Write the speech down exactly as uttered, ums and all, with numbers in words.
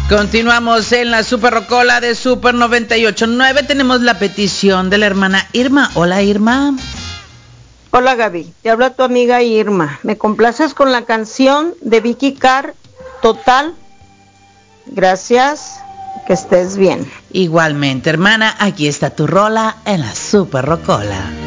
Continuamos en la Super Rocola de Super noventa y ocho punto nueve. Tenemos la petición de la hermana Irma. Hola, Irma. Hola, Gaby. Te habla tu amiga Irma. ¿Me complaces con la canción de Vicky Carr, Total? Gracias. Que estés bien. Igualmente, hermana. Aquí está tu rola en la Super Rocola.